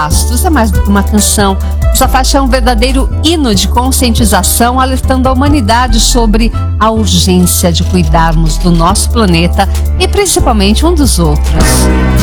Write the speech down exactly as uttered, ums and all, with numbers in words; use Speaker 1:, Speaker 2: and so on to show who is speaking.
Speaker 1: Astros é mais do que uma canção. Essa faixa é um verdadeiro hino de conscientização, alertando a humanidade sobre a urgência de cuidarmos do nosso planeta e principalmente um dos outros.